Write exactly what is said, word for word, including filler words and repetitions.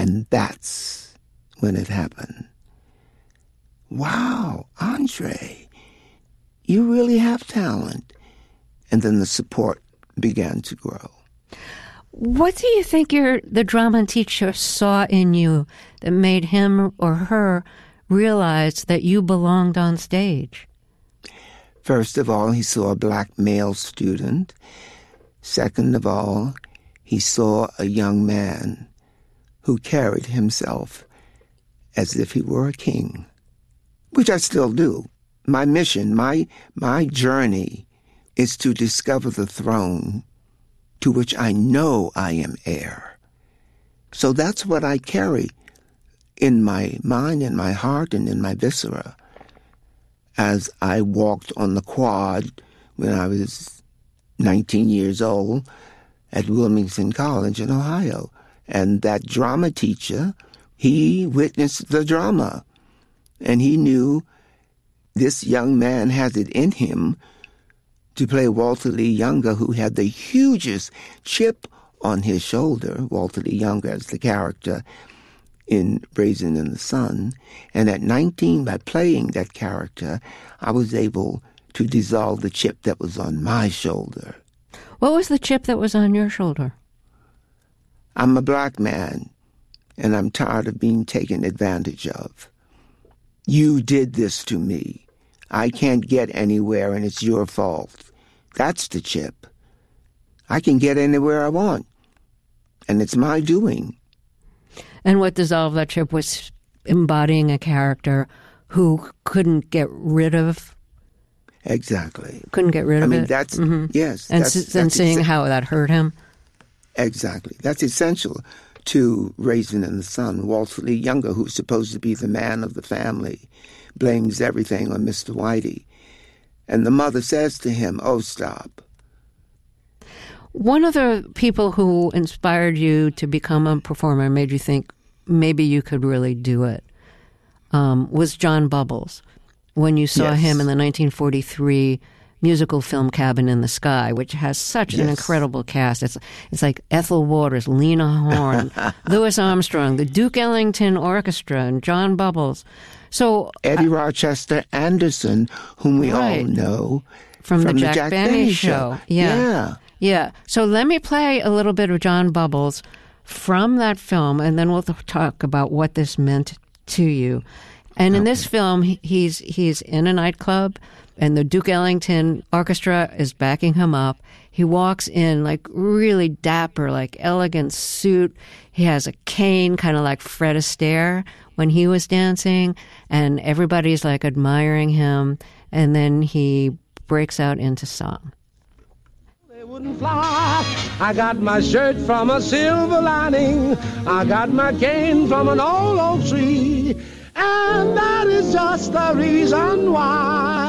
And that's when it happened. Wow, Andre, you really have talent. And then the support began to grow. What do you think your the drama teacher saw in you that made him or her realize that you belonged on stage? First of all, he saw a black male student. Second of all, he saw a young man who carried himself as if he were a king, which I still do. My mission, my my journey is to discover the throne to which I know I am heir. So that's what I carry in my mind, in my heart, and in my viscera as I walked on the quad when I was nineteen years old at Wilmington College in Ohio. And that drama teacher, he witnessed the drama. And he knew this young man has it in him to play Walter Lee Younger, who had the hugest chip on his shoulder. Walter Lee Younger as the character in Raisin in the Sun. And at nineteen, by playing that character, I was able to dissolve the chip that was on my shoulder. What was the chip that was on your shoulder? I'm a black man, and I'm tired of being taken advantage of. You did this to me. I can't get anywhere, and it's your fault. That's the chip. I can get anywhere I want, and it's my doing. And what dissolved that chip was embodying a character who couldn't get rid of. Exactly. Couldn't get rid of I mean, it. that's, mm-hmm. yes. And, that's, s- and that's seeing exa- how that hurt him. Exactly. That's essential to Raisin in the Sun. Walter Lee Younger, who's supposed to be the man of the family, blames everything on Mister Whitey. And the mother says to him, oh, stop. One of the people who inspired you to become a performer and made you think maybe you could really do it um, was John Bubbles. When you saw Yes. him in the nineteen forty-three musical film Cabin in the Sky, which has such Yes. an incredible cast. It's it's like Ethel Waters, Lena Horne, Louis Armstrong, the Duke Ellington Orchestra, and John Bubbles. So Eddie uh, Rochester Anderson, whom we right. all know from, from the the Jack, Jack Benny, Benny show. show. Yeah. Yeah. Yeah. So let me play a little bit of John Bubbles from that film, and then we'll talk about what this meant to you. And in okay. this film, he's he's in a nightclub, and the Duke Ellington Orchestra is backing him up. He walks in like really dapper, like elegant suit. He has a cane, kind of like Fred Astaire when he was dancing, and everybody's like admiring him. And then he breaks out into song. They wouldn't fly. I got my shirt from a silver lining. I got my cane from an old oak tree. And that is just the reason why